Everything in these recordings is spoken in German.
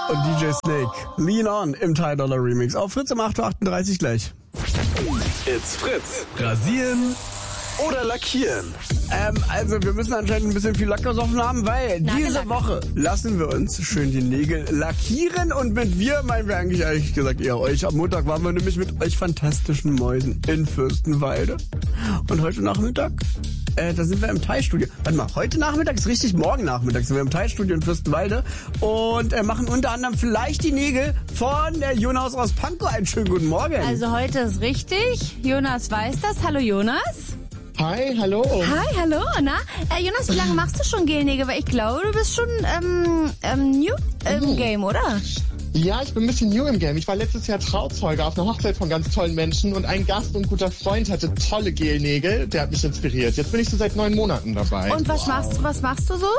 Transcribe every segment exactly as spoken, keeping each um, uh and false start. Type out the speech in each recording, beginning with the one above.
und D J Snake. Lean On im Ty Dolla Remix. Auf Fritz um acht Uhr achtunddreißig gleich. It's Fritz. Rasieren oder lackieren? Ähm, also wir müssen anscheinend ein bisschen viel Lack gesoffen haben, weil Nagellack. diese Woche lassen wir uns schön die Nägel lackieren und mit wir meinen wir eigentlich ehrlich gesagt eher euch. Am Montag waren wir nämlich mit euch fantastischen Mäusen in Fürstenwalde. Und heute Nachmittag, äh, da sind wir im Thai-Studio. Warte mal, heute Nachmittag ist richtig, morgen Nachmittag sind wir im Thai-Studio in Fürstenwalde und äh, machen unter anderem vielleicht die Nägel von der Jonas aus Pankow. Einen schönen guten Morgen. Also heute ist richtig. Jonas weiß das. Hallo Jonas. Hi, hallo. Hi, hallo. Na, äh, Jonas, wie lange machst du schon Gelnägel? Weil ich glaube, du bist schon ähm, ähm, new im Oh. Game, oder? Ja, ich bin ein bisschen new im Game. Ich war letztes Jahr Trauzeuge auf einer Hochzeit von ganz tollen Menschen und ein Gast und guter Freund hatte tolle Gelnägel. Der hat mich inspiriert. Jetzt bin ich so seit neun Monaten dabei. Und was machst du, was machst du so?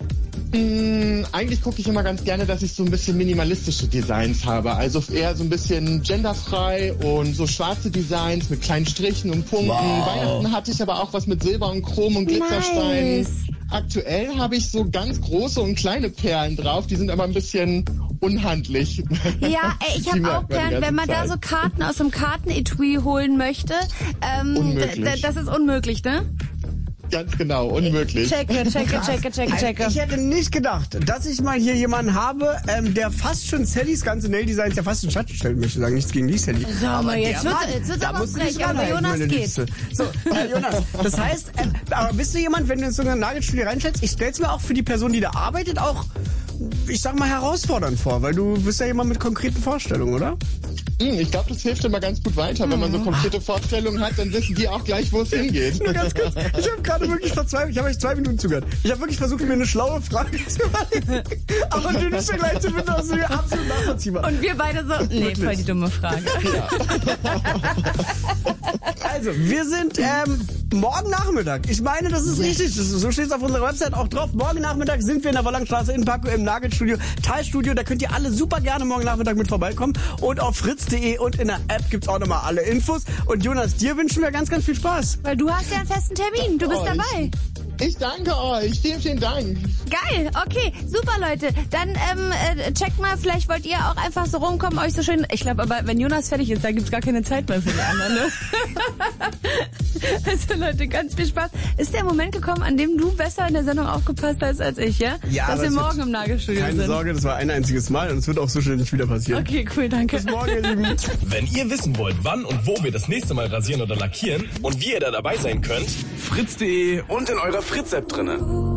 Hm, eigentlich gucke ich immer ganz gerne, dass ich so ein bisschen minimalistische Designs habe. Also eher so ein bisschen genderfrei und so schwarze Designs mit kleinen Strichen und Punkten. Wow. Weihnachten hatte ich aber auch was mit Silber und Chrom und Glitzersteinen. Nice. Aktuell habe ich so ganz große und kleine Perlen drauf. Die sind aber ein bisschen unhandlich. Ja, ey, ich Die habe merkt auch man die Perlen, ganze wenn man da Zeit. so Karten aus dem Kartenetui holen möchte. Ähm, Unmöglich. d- d- das ist unmöglich, ne? Ganz genau, unmöglich. Checke, checke, checke, checke, checke. Ich hätte nicht gedacht, dass ich mal hier jemanden habe, ähm, der fast schon Sallys ganze Nail-Designs ja fast in den Schatten stellen möchte. Sagen nichts gegen die Sally. Sag mal, jetzt der wird- Mann, jetzt wird's da aber musst du frech, dich aber ranhalten, Jonas meine geht. Liebste. So, äh, Jonas, das heißt, ähm, aber bist du jemand, wenn du in so eine Nagelstudio reinstellst, ich stell's mir auch für die Person, die da arbeitet, auch, ich sag mal, herausfordernd vor, weil du bist ja jemand mit konkreten Vorstellungen, oder? Hm, ich glaube, das hilft immer ganz gut weiter. Wenn man so konkrete Vorstellungen hat, dann wissen die auch gleich, wo es hingeht. Nur ganz kurz, ich habe gerade wirklich verzweifelt, ich habe euch zwei Minuten zugehört. Ich habe wirklich versucht, mir eine schlaue Frage zu überlegen. Aber du nicht vergleichst mit das ist absolut nachvollziehbar. Und wir beide so, nee, Wirklich. voll die dumme Frage. Also, wir sind ähm, morgen Nachmittag. Ich meine, das ist richtig. Das ist, so steht es auf unserer Website auch drauf. Morgen Nachmittag sind wir in der Wollangstraße in Pankow im Nagelstudio, Thai-Studio. Da könnt ihr alle super gerne morgen Nachmittag mit vorbeikommen. Und auf fritz punkt de und in der App gibt's auch nochmal alle Infos. Und Jonas, dir wünschen wir ganz, ganz viel Spaß. Weil du hast ja einen festen Termin, du bist Oh, dabei. Ich danke euch. Vielen, vielen Dank. Geil, okay, super Leute. Dann ähm, äh, checkt mal, vielleicht wollt ihr auch einfach so rumkommen, euch so schön... Ich glaube aber, wenn Jonas fertig ist, dann gibt's gar keine Zeit mehr für die anderen. Ne? Also Leute, ganz viel Spaß. Ist der Moment gekommen, an dem du besser in der Sendung aufgepasst hast als ich, ja? Ja, Dass aber wir es morgen wird- im Nagelstudio Keine sind. Sorge, das war ein einziges Mal und es wird auch so schnell nicht wieder passieren. Okay, cool, danke. Bis morgen, ihr Lieben. Wenn ihr wissen wollt, wann und wo wir das nächste Mal rasieren oder lackieren und wie ihr da dabei sein könnt, fritz punkt de und in eurer Fritz-App drinne.